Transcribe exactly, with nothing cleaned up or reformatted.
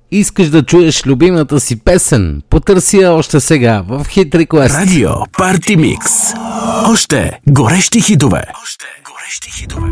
Искаш да чуеш любимата си песен? Потърси я още сега в Hit Request. Радио Парти Микс. Още горещи хитове. Още горещи хитове.